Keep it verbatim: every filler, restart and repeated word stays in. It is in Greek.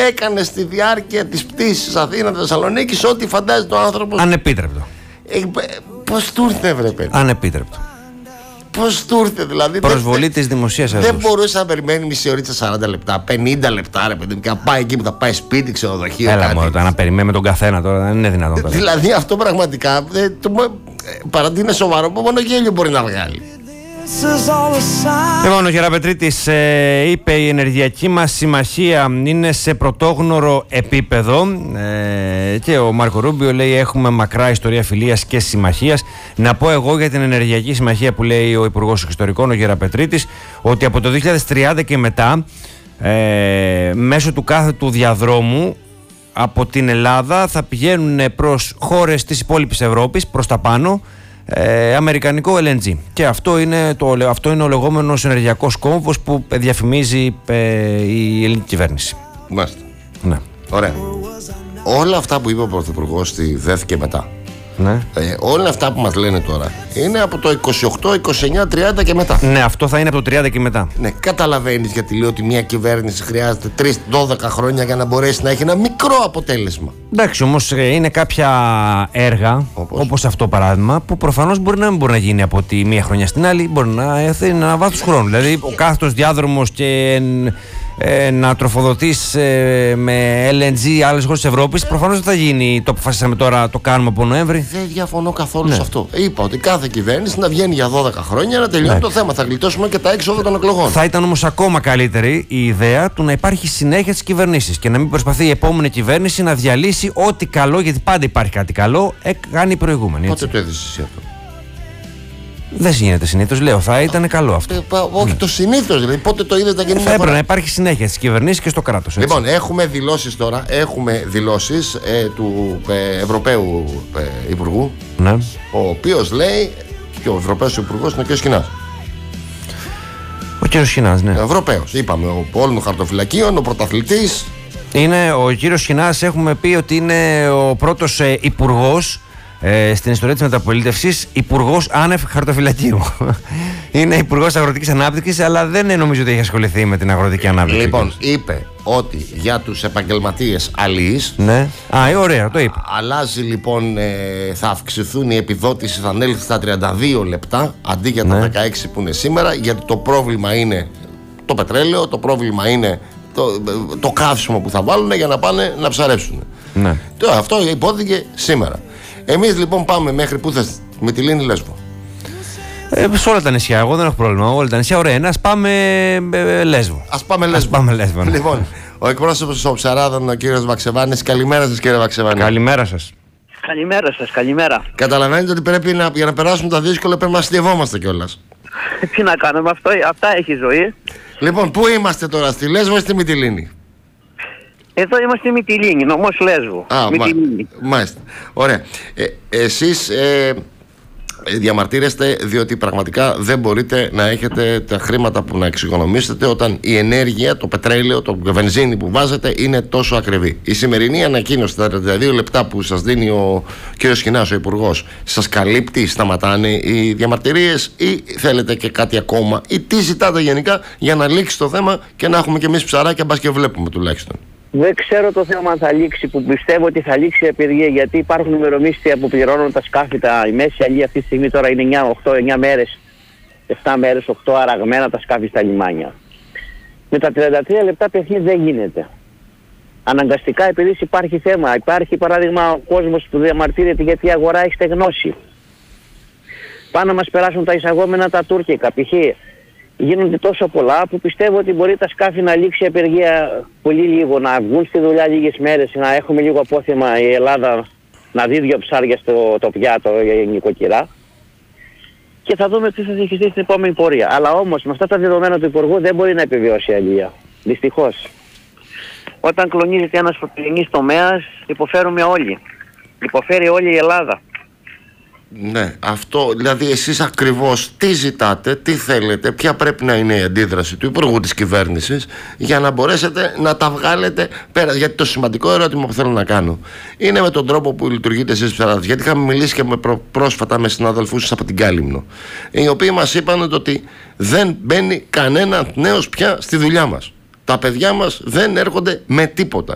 έκανε στη διάρκεια της πτήσης Αθήνα-Θεσσαλονίκης ό,τι φαντάζεται ο άνθρωπος. Ανεπίτρεπτο. Ε, πώς του ήρθε, βρε παιδί. Ανεπίτρεπτο. Πώς του ήρθε, δηλαδή. Προσβολή της δημοσίας έδωσης. Δεν μπορούσε να περιμένει μισή ωρίτσα, σαράντα λεπτά, πενήντα λεπτά, ρε παιδί, και να πάει εκεί που θα πάει σπίτι, ξενοδοχείο. Έλα μόνο, να περιμένουμε τον καθένα τώρα, δεν είναι δυνατόν. Τώρα. Δηλαδή αυτό πραγματικά ε, το, παρά ότι είναι σοβαρό, μόνο γέλιο μπορεί να βγάλει. Λοιπόν, ο Γεραπετρίτης ε, είπε η ενεργειακή μας συμμαχία είναι σε πρωτόγνωρο επίπεδο ε, και ο Μάρκο Ρούμπιο λέει έχουμε μακρά ιστορία φιλίας και συμμαχίας. Να πω εγώ για την ενεργειακή συμμαχία που λέει ο Υπουργός Εξωτερικών, ο Γεραπετρίτης, ότι από το δύο χιλιάδες τριάντα και μετά ε, μέσω του κάθε του διαδρόμου από την Ελλάδα θα πηγαίνουν προς χώρες της υπόλοιπης Ευρώπης, προς τα πάνω, Ε, αμερικανικό ελ εν τζι. Και αυτό είναι, το, αυτό είναι ο λεγόμενος ενεργειακός κόμβος που διαφημίζει ε, η ελληνική κυβέρνηση. Μάλιστα. Ναι. Ωραία. Όλα αυτά που είπε ο Πρωθυπουργός στη ΔΕΘ και μετά, ναι. ε, όλα αυτά που μας λένε τώρα είναι από το είκοσι οκτώ, είκοσι εννιά, τριάντα και μετά. Ναι, αυτό θα είναι από το τριάντα και μετά. Ναι, καταλαβαίνεις γιατί λέω ότι μια κυβέρνηση χρειάζεται τρία δώδεκα χρόνια για να μπορέσει να έχει ένα μικρό αποτέλεσμα. Εντάξει, όμως είναι κάποια έργα, όπως, όπως αυτό παράδειγμα, που προφανώς μπορεί να μην μπορεί να γίνει από τη μία χρονιά στην άλλη, μπορεί να έρθει ένα βάθος χρόνου. Δηλαδή, ο κάθετος διάδρομος και ε, να τροφοδοτείς ε, με ελ εν τζι άλλες χώρες της Ευρώπης, προφανώς δεν θα γίνει το αποφασίσαμε τώρα, το κάνουμε από Νοέμβρη. Δεν διαφωνώ καθόλου ναι. σε αυτό. Είπα ότι κάθε κυβέρνηση να βγαίνει για δώδεκα χρόνια να τελειώνει ναι. το θέμα. Θα γλιτώσουμε και τα έξοδα των εκλογών. Θα ήταν όμως ακόμα καλύτερη η ιδέα του να υπάρχει συνέχεια στις κυβερνήσεις και να μην προσπαθεί η επόμενη κυβέρνηση να διαλύσει ό,τι καλό, γιατί πάντα υπάρχει κάτι καλό, κάνει η προηγούμενη. Πότε το έδεσες εσύ αυτό? Δεν γίνεται συνήθως, λέω, θα ήταν καλό αυτό. Ε, πα, όχι ναι. το συνήθως, δηλαδή πότε το είδες να γίνει. Θα έπρεπε να υπάρχει συνέχεια στις κυβερνήσεις και στο κράτος. Έτσι. Λοιπόν, έχουμε δηλώσεις τώρα, έχουμε δηλώσεις ε, του ε, Ευρωπαίου ε, Υπουργού, ναι. ο οποίος λέει, και ο Ευρωπαίος Υπουργός είναι ο κ. Σχοινάς. Ο κ. Σχοινάς, ναι. Ευρωπαίος, είπαμε, ο όλων των χαρτοφυλακίων, ο πρωταθλητής. Είναι ο κύριος Σχοινάς, έχουμε πει ότι είναι ο πρώτος ε, υπουργός ε, στην ιστορία της μεταπολίτευσης, υπουργός άνευ χαρτοφυλακίου. Είναι υπουργός αγροτικής ανάπτυξης, αλλά δεν νομίζω ότι έχει ασχοληθεί με την αγροτική ανάπτυξη. Λοιπόν, είπε ότι για τους επαγγελματίες αλείς. Ναι. Α, ωραία, το είπε. Αλλάζει λοιπόν, ε, θα αυξηθούν οι επιδότηση, θα ανέλθει στα τριάντα δύο λεπτά αντί για τα ναι. δεκαέξι που είναι σήμερα, γιατί το πρόβλημα είναι το πετρέλαιο, το πρόβλημα είναι το, το καύσιμο που θα βάλουν για να πάνε να ψαρέψουν. Ναι. Το, αυτό υπόθηκε σήμερα. Εμείς λοιπόν πάμε μέχρι πού θες, Μυτιλήνη, Λέσβο. Ε, σε όλα τα νησιά, εγώ δεν έχω πρόβλημα. Όλα τα νησιά, ωραία. Ας πάμε ε, Λέσβο. Ας πάμε Λέσβο. Ας πάμε Λέσβο ναι. Λοιπόν, ο εκπρόσωπος των Ψαράδων, ο κύριος Βαξεβάνης. Καλημέρα σας, κύριε Βαξεβάνη. Καλημέρα σας. Καλημέρα σας, καλημέρα. Καταλαβαίνετε ότι πρέπει να, για να περάσουμε τα δύσκολα πρέπει να αστειευόμαστε κιόλας. Τι να κάνουμε, αυτό, αυτά έχει ζωή. Λοιπόν, πού είμαστε τώρα, στη Λέσβο ή στη Μυτιλήνη? Εδώ είμαστε στη Μυτιλήνη, νομός Λέσβου. Α, Μυτιλήνη. Μα, μάλιστα. Ωραία. Ε, εσείς ε, διαμαρτύρεστε διότι πραγματικά δεν μπορείτε να έχετε τα χρήματα που να εξοικονομήσετε όταν η ενέργεια, το πετρέλαιο, το βενζίνη που βάζετε είναι τόσο ακριβή. Η σημερινή ανακοίνωση στα τριάντα δύο λεπτά που σας δίνει ο κ. Σχοινάς, ο Υπουργός, σας καλύπτει, σταματάνε οι διαμαρτυρίες ή θέλετε και κάτι ακόμα ή τι ζητάτε γενικά για να λήξει το θέμα και να έχουμε κι εμείς ψαράκια, μπας και βλέπουμε τουλάχιστον? Δεν ξέρω το θέμα αν θα λήξει, που πιστεύω ότι θα λήξει η απεργία, γιατί υπάρχουν ημερομίσθια που πληρώνουν τα σκάφη. Τα, η μέση αλία αυτή τη στιγμή τώρα είναι εννιά, οκτώ, εννιά μέρες, επτά μέρες, οκτώ αραγμένα τα σκάφη στα λιμάνια. Με τα τριάντα τρία λεπτά παιχνίδι δεν γίνεται. Αναγκαστικά, επειδή υπάρχει θέμα, υπάρχει παράδειγμα ο κόσμος που διαμαρτύρεται γιατί η αγορά έχει στεγνώσει. Πάνε να μας περάσουν τα εισαγόμενα τα τουρκικά, π.χ. Γίνονται τόσο πολλά που πιστεύω ότι μπορεί τα σκάφη να λήξει η απεργία πολύ λίγο, να βγουν στη δουλειά λίγες μέρες, να έχουμε λίγο απόθεμα η Ελλάδα να δει δύο ψάρια στο το πιάτο για νοικοκυρά και θα δούμε τι θα διαχειριστεί στην επόμενη πορεία. Αλλά όμως με αυτά τα δεδομένα του Υπουργού δεν μπορεί να επιβιώσει η αλία. Δυστυχώς. Όταν κλονίζεται ένας πρωτογενής τομέας υποφέρουμε όλοι. Υποφέρει όλη η Ελλάδα. Ναι, αυτό, δηλαδή εσείς ακριβώς τι ζητάτε, τι θέλετε, ποια πρέπει να είναι η αντίδραση του Υπουργού της κυβέρνησης για να μπορέσετε να τα βγάλετε πέρα. Γιατί το σημαντικό ερώτημα που θέλω να κάνω είναι με τον τρόπο που λειτουργείτε εσείς ψαράδες. Γιατί είχαμε μιλήσει και με προ, πρόσφατα με συναδελφούς σας από την Κάλυμνο, οι οποίοι μας είπαν ότι δεν μπαίνει κανένα νέος πια στη δουλειά μας. Τα παιδιά μας δεν έρχονται με τίποτα.